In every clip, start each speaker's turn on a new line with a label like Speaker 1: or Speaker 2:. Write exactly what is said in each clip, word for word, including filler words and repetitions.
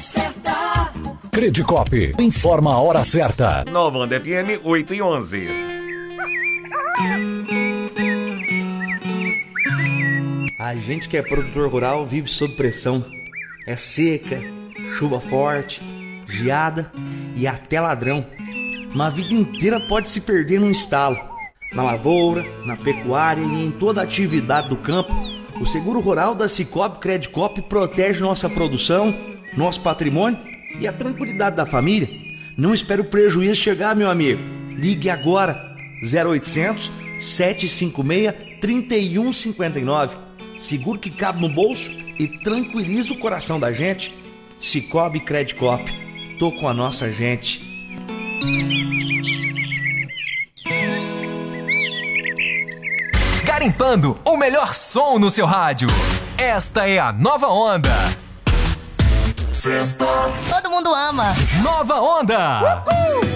Speaker 1: certa.
Speaker 2: Credicop informa a hora certa.
Speaker 3: Nova Onda F M, oito e onze.
Speaker 4: A gente que é produtor rural vive sob pressão. É seca, chuva forte, geada e até ladrão. Uma vida inteira pode se perder num estalo. Na lavoura, na pecuária e em toda a atividade do campo, o seguro rural da Cicobi Credicop protege nossa produção, nosso patrimônio e a tranquilidade da família. Não espere o prejuízo chegar, meu amigo. Ligue agora, zero oitocentos, sete cinco seis, três um cinco nove. Seguro que cabe no bolso e tranquiliza o coração da gente. Cicobi Credicop. Tô com a nossa gente.
Speaker 5: Garimpando o melhor som no seu rádio. Esta é a Nova Onda.
Speaker 1: Sexta.
Speaker 6: Todo mundo ama.
Speaker 5: Nova Onda.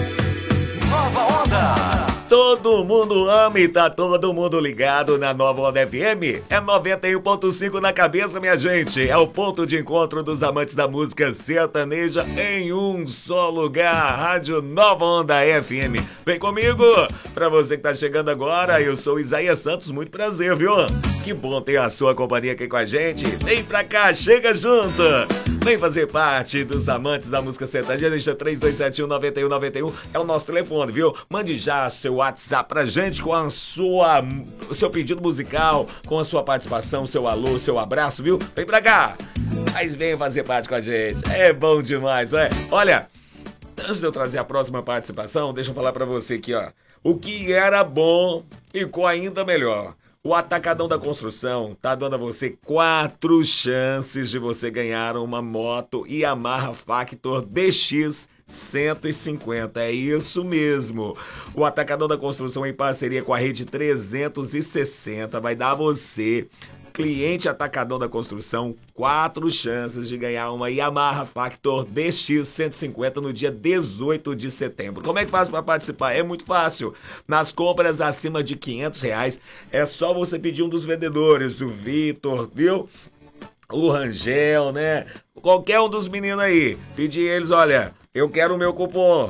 Speaker 5: Uhul. Nova Onda.
Speaker 3: Todo mundo ama e tá todo mundo ligado na Nova Onda F M. É noventa e um ponto cinco na cabeça, minha gente. É o ponto de encontro dos amantes da música sertaneja em um só lugar. Rádio Nova Onda F M. Vem comigo. Pra você que tá chegando agora, eu sou Isaías Santos. Muito prazer, viu? Que bom ter a sua companhia aqui com a gente. Vem pra cá, chega junto. Vem fazer parte dos amantes da música sertaneja. três dois sete um, nove um nove um é o nosso telefone, viu? Mande já seu WhatsApp pra gente com a sua, o seu pedido musical, com a sua participação, seu alô, seu abraço, viu? Vem pra cá. Mas vem fazer parte com a gente. É bom demais, não é? Olha, antes de eu trazer a próxima participação, deixa eu falar pra você aqui, ó. O que era bom ficou ainda melhor. O Atacadão da Construção tá dando a você quatro chances de você ganhar uma moto Yamaha Factor D X cento e cinquenta. É isso mesmo. O Atacadão da Construção, em parceria com a Rede trezentos e sessenta, vai dar a você, cliente Atacadão da Construção, quatro chances de ganhar uma Yamaha Factor D X cento e cinquenta no dia dezoito de setembro. Como é que faz para participar? É muito fácil. Nas compras acima de quinhentos reais, é só você pedir um dos vendedores, o Vitor, viu? O Rangel, né? Qualquer um dos meninos aí. Pedir eles, olha, eu quero o meu cupom.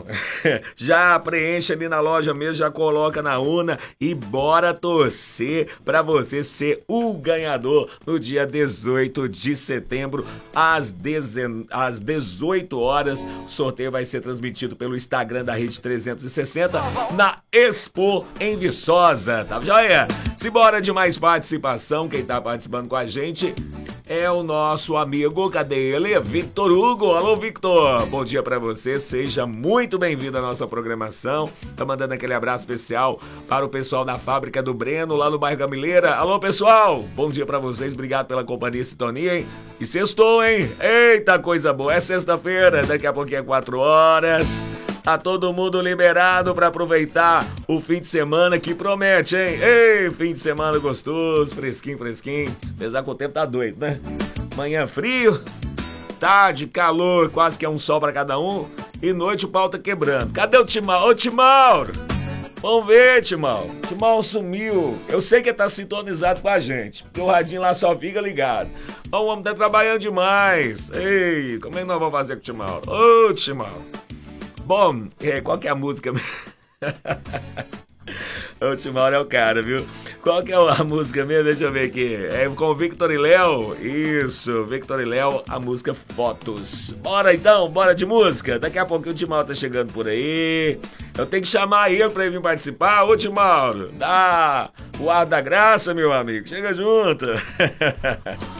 Speaker 3: Já preenche ali na loja mesmo, já coloca na urna e bora torcer pra você ser o ganhador no dia dezoito de setembro, às, dezen... às dezoito horas. O sorteio vai ser transmitido pelo Instagram da Rede trezentos e sessenta na Expo em Viçosa. Tá joia? Simbora de mais participação. Quem tá participando com a gente é o nosso amigo, cadê ele? Victor Hugo. Alô, Victor. Bom dia pra você, seja muito bem-vindo à nossa programação. Tá mandando aquele abraço especial para o pessoal da Fábrica do Breno, lá no bairro Gamileira. Alô, pessoal. Bom dia pra vocês, obrigado pela companhia e sintonia, hein? E sextou, hein? Eita, coisa boa. É sexta-feira, daqui a pouquinho é quatro horas. Tá todo mundo liberado pra aproveitar o fim de semana que promete, hein? Ei, fim de semana gostoso, fresquinho, fresquinho. Apesar que o tempo tá doido, né? Manhã frio, tarde, calor, quase que é um sol pra cada um. E noite o pau tá quebrando. Cadê o Timauro? Ô, Timauro! Vamos ver, Timauro. Timauro sumiu. Eu sei que ele tá sintonizado com a gente, porque o radinho lá só fica ligado. Mas o homem tá trabalhando demais. Ei, como é que nós vamos fazer com o Timauro? Ô, Timauro. Bom, é, qual que é a música? O Timauro é o cara, viu? Qual que é a música mesmo? Deixa eu ver aqui. É com o Victor e Léo? Isso, Victor e Léo, a música Fotos. Bora então, bora de música. Daqui a pouco o Timauro tá chegando por aí. Eu tenho que chamar ele pra ele vir participar. Ô, Timauro, dá o ar da graça, meu amigo. Chega junto.